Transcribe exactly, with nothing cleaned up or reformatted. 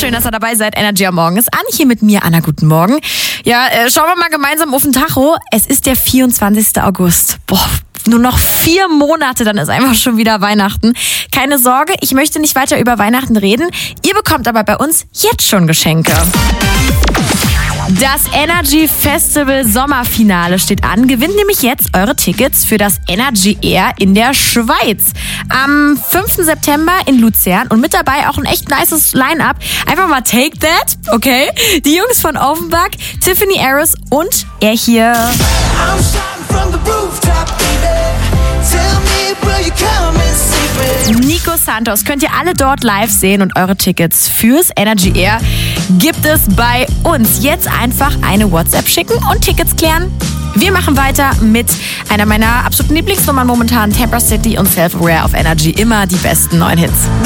schön, dass ihr dabei seid. Energy am Morgen ist an. Hier mit mir, Anna. Guten Morgen. Ja, äh, schauen wir mal gemeinsam auf den Tacho. Es ist der vierundzwanzigster August. Boah, nur noch vier Monate, dann ist einfach schon wieder Weihnachten. Keine Sorge, ich möchte nicht weiter über Weihnachten reden. Ihr bekommt aber bei uns jetzt schon Geschenke. Das Energy Festival Sommerfinale steht an. Gewinnt nämlich jetzt eure Tickets für das Energy Air in der Schweiz. Am fünften September in Luzern und mit dabei auch ein echt nices Line-Up. Einfach mal Take That, okay? Die Jungs von Offenbach, Tiffany Harris und er hier. Nico Santos könnt ihr alle dort live sehen und eure Tickets fürs Energy Air gibt es bei uns. Jetzt einfach eine WhatsApp schicken und Tickets klären. Wir machen weiter mit einer meiner absoluten Lieblingsnummern momentan, Temper City und Self-Aware auf Energy. Immer die besten neuen Hits.